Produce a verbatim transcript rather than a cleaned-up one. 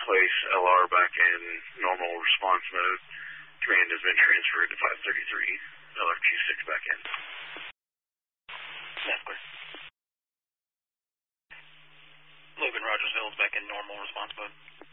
place L R back in normal response mode. Command has been transferred to five thirty-three. L R Q six back in. That's clear. Logan Rogersville is back in normal response mode.